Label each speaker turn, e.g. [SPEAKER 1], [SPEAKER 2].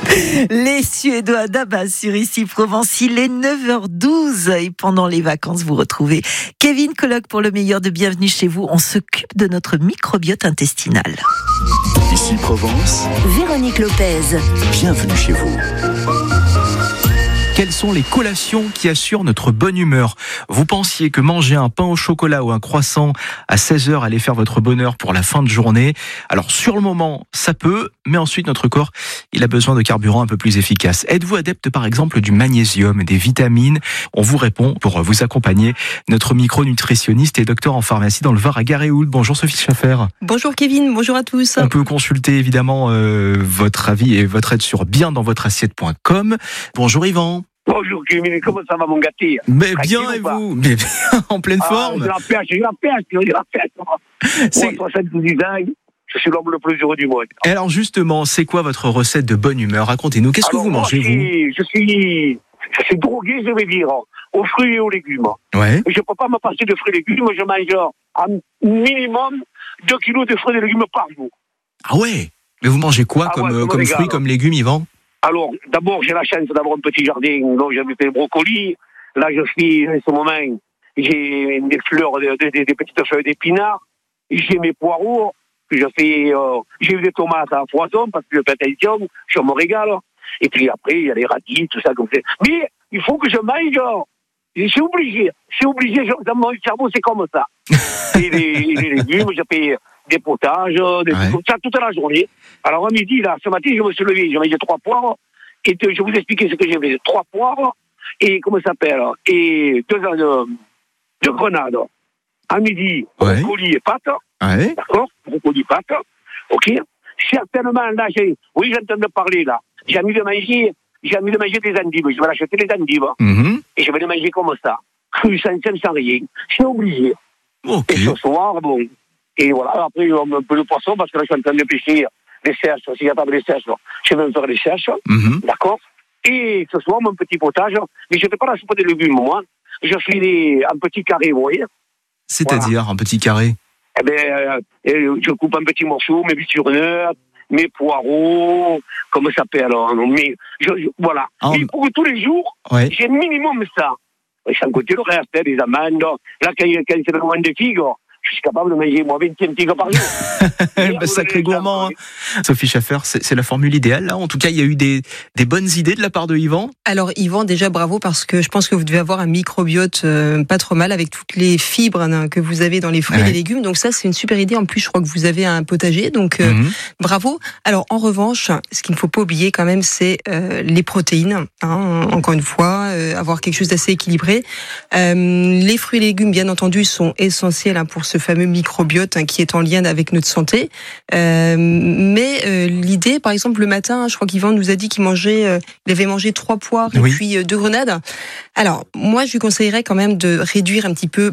[SPEAKER 1] Les Suédois d'Abba sur Ici Provence, il est 9h12 et pendant les vacances, vous retrouvez Kevin Colloque pour le meilleur de Bienvenue chez vous. On s'occupe de notre microbiote intestinal.
[SPEAKER 2] Ici Provence,
[SPEAKER 3] Véronique Lopez.
[SPEAKER 2] bienvenue chez vous.
[SPEAKER 4] Quelles sont les collations qui assurent notre bonne humeur ? Vous pensiez que manger un pain au chocolat ou un croissant à 16h allait faire votre bonheur pour la fin de journée. Alors sur le moment, ça peut, mais ensuite notre corps, il a besoin de carburant un peu plus efficace. Êtes-vous adepte par exemple du magnésium, des vitamines ? On vous répond pour vous accompagner. Notre micronutritionniste et docteur en pharmacie dans le Var à Garéoult. Bonjour Sophie Schaffer.
[SPEAKER 5] Bonjour Kevin, bonjour à tous.
[SPEAKER 4] On peut consulter évidemment votre avis et votre aide sur biendansvotreassiette.com. Bonjour Yvan.
[SPEAKER 6] Bonjour Kevin, comment ça va mon gâté?
[SPEAKER 4] Mais bien et vous? Mais bien, en pleine forme.
[SPEAKER 6] J'ai la pêche.
[SPEAKER 4] C'est-
[SPEAKER 6] Moi, 70 ans, je suis l'homme le plus heureux du monde.
[SPEAKER 4] Et alors justement, c'est quoi votre recette de bonne humeur? Racontez-nous, qu'est-ce que
[SPEAKER 6] Alors,
[SPEAKER 4] vous
[SPEAKER 6] moi,
[SPEAKER 4] mangez vous?
[SPEAKER 6] je suis drogué, je vais dire, aux fruits et aux légumes.
[SPEAKER 4] Ouais.
[SPEAKER 6] Je ne peux pas me passer de fruits et légumes, je mange un minimum 2 kilos de fruits et légumes par jour.
[SPEAKER 4] Ah ouais. Mais vous mangez quoi
[SPEAKER 6] Ah ouais,
[SPEAKER 4] comme,
[SPEAKER 6] ça me
[SPEAKER 4] comme
[SPEAKER 6] régale.
[SPEAKER 4] fruits, comme légumes, Yvan?
[SPEAKER 6] Alors, d'abord, j'ai la chance d'avoir un petit jardin, donc j'ai des brocolis. Là, je suis, en ce moment, j'ai des fleurs, des petites feuilles d'épinards. J'ai mes poireaux. J'ai eu des tomates à foison parce que je fais attention, je me régale. Et puis après, il y a les radis, tout ça comme ça. Mais il faut que je mange. C'est obligé. Dans mon cerveau, c'est comme ça. Et les légumes, je fais des potages, des trucs comme ça toute la journée. Alors à midi, là, ce matin, je me suis levé, j'ai mangé 3 poires. Et je vais vous expliquer ce que j'ai fait. 3 poires et comment ça s'appelle? Et 2 ans de grenade. À midi,
[SPEAKER 4] Ouais.
[SPEAKER 6] brocoli et pâtes.
[SPEAKER 4] Ouais.
[SPEAKER 6] D'accord? Brocoli, pâtes. OK? Certainement, là, j'entends de parler, là. J'ai envie de manger des endives. Je vais acheter des endives.
[SPEAKER 4] Mhm.
[SPEAKER 6] Et je vais les manger comme ça. Cru, sans rien. C'est obligé.
[SPEAKER 4] Ok.
[SPEAKER 6] Et ce soir, bon. Et voilà, après, un peu de poisson, parce que là, je suis en train de pêcher les sèches. S'il n'y a pas de sèches, je vais me faire les sèches.
[SPEAKER 4] Mhm.
[SPEAKER 6] D'accord? Et ce soir, mon petit potage. Mais je ne fais pas la soupe de légumes, moi. Je fais un petit carré, vous voyez?
[SPEAKER 4] C'est-à-dire un petit carré.
[SPEAKER 6] Eh bien, je coupe un petit morceau, mes buturneurs, mes poireaux, comment ça s'appelle? Voilà.
[SPEAKER 4] Ah,
[SPEAKER 6] Mais pour tous les jours,
[SPEAKER 4] Ouais.
[SPEAKER 6] j'ai minimum ça. Et sans compter le reste, des amandes. Là, quand c'est le moment des figues, je suis capable de manger, moi, 20 figues par jour.
[SPEAKER 4] Bah, sacré gourmand, hein. Sophie Schaffer, c'est la formule idéale, là. En tout cas, il y a eu des bonnes idées de la part de Yvan.
[SPEAKER 5] Alors Yvan, déjà bravo parce que je pense que vous devez avoir un microbiote pas trop mal avec toutes les fibres que vous avez dans les fruits et les légumes. Donc ça, c'est une super idée. En plus, je crois que vous avez un potager, donc bravo. Alors en revanche, ce qu'il ne faut pas oublier quand même, c'est les protéines. Hein, encore une fois, avoir quelque chose d'assez équilibré. Les fruits et légumes, bien entendu, sont essentiels pour ce fameux microbiote qui est en lien avec notre santé. Mais l'idée, par exemple, le matin, je crois qu'Yvan nous a dit qu'il avait mangé 3 poires et puis 2 grenades. Alors, moi, je lui conseillerais quand même de réduire un petit peu